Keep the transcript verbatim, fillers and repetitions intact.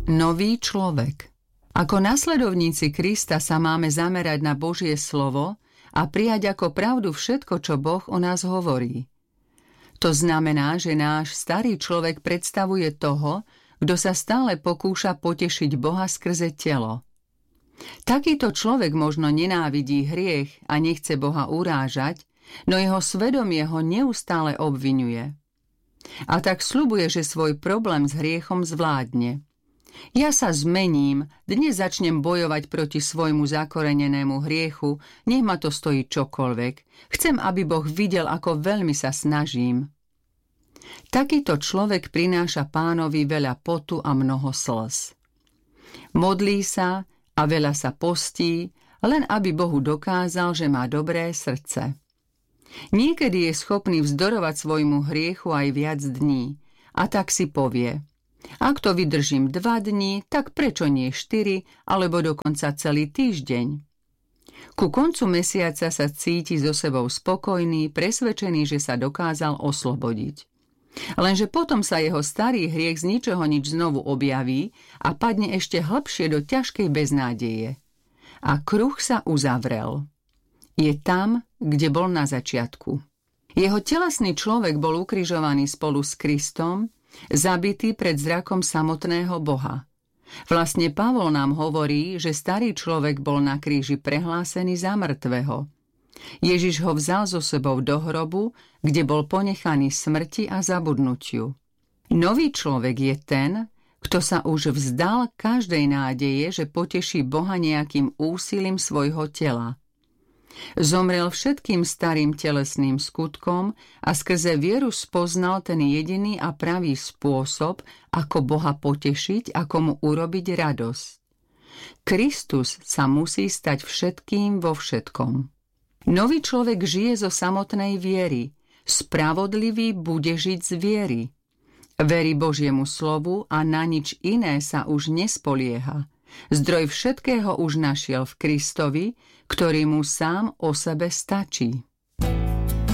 Nový človek. Ako nasledovníci Krista sa máme zamerať na Božie slovo a prijať ako pravdu všetko, čo Boh o nás hovorí. To znamená, že náš starý človek predstavuje toho, kto sa stále pokúša potešiť Boha skrze telo. Takýto človek možno nenávidí hriech a nechce Boha urážať, no jeho svedomie ho neustále obviňuje. A tak sľubuje, že svoj problém s hriechom zvládne. Ja sa zmením, dnes začnem bojovať proti svojmu zakorenenému hriechu, nech ma to stojí čokoľvek. Chcem, aby Boh videl, ako veľmi sa snažím. Takýto človek prináša Pánovi veľa potu a mnoho slz. Modlí sa a veľa sa postí, len aby Bohu dokázal, že má dobré srdce. Niekedy je schopný vzdorovať svojmu hriechu aj viac dní, a tak si povie: ak to vydržím dva dni, tak prečo nie štyri, alebo dokonca celý týždeň? Ku koncu mesiaca sa cíti so sebou spokojný, presvedčený, že sa dokázal oslobodiť. Lenže potom sa jeho starý hriech z ničoho nič znovu objaví a padne ešte hlbšie do ťažkej beznádeje. A kruh sa uzavrel. Je tam, kde bol na začiatku. Jeho telesný človek bol ukrižovaný spolu s Kristom, zabitý pred zrakom samotného Boha. Vlastne Pavol nám hovorí, že starý človek bol na kríži prehlásený za mŕtvého. Ježiš ho vzal so sebou do hrobu, kde bol ponechaný smrti a zabudnutiu. Nový človek je ten, kto sa už vzdal každej nádeje, že poteší Boha nejakým úsilím svojho tela. Zomrel všetkým starým telesným skutkom a skrze vieru spoznal ten jediný a pravý spôsob, ako Boha potešiť, ako mu urobiť radosť. Kristus sa musí stať všetkým vo všetkom. Nový človek žije zo samotnej viery. Spravodlivý bude žiť z viery. Verí Božiemu slovu a na nič iné sa už nespolieha. Zdroj všetkého už našiel v Kristovi, ktorý mu sám o sebe stačí.